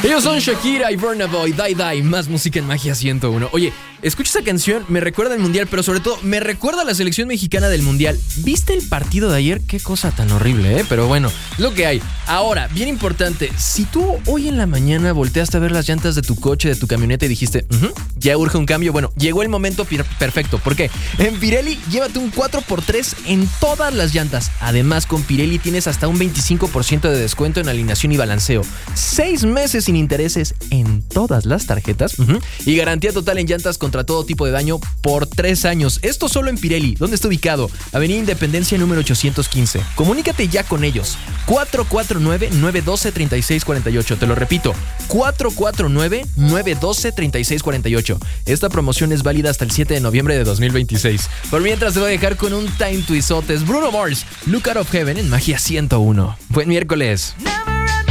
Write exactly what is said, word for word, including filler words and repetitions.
Ellos son Shakira y Burna Boy, Die Die, más música en Magia ciento uno. Oye, escucha esa canción, me recuerda al Mundial, pero sobre todo me recuerda a la selección mexicana del Mundial. ¿Viste el partido de ayer? Qué cosa tan horrible, ¿eh? Pero bueno, lo que hay. Ahora, bien importante, si tú hoy en la mañana volteaste a ver las llantas de tu coche, de tu camioneta y dijiste, uh-huh, ya urge un cambio, bueno, llegó el momento per- perfecto. ¿Por qué? En Pirelli, llévate un cuatro por tres en todas las llantas. Además, con Pirelli tienes hasta un veinticinco por ciento de descuento en alineación y balanceo. Seis meses sin intereses en todas las tarjetas, uh-huh, y garantía total en llantas contra todo tipo de daño por tres años. Esto solo en Pirelli. ¿Dónde está ubicado? Avenida Independencia número ochocientos quince. Comunícate ya con ellos. cuatro cuatro nueve, nueve uno dos, tres seis cuatro ocho. Te lo repito. cuatro cuatro nueve, nueve uno dos, tres seis cuatro ocho. Esta promoción es válida hasta el siete de noviembre de dos mil veintiséis. Por mientras te voy a dejar con un Time Twizotes. Bruno Mars, Look Out of Heaven en Magia ciento uno. Buen miércoles.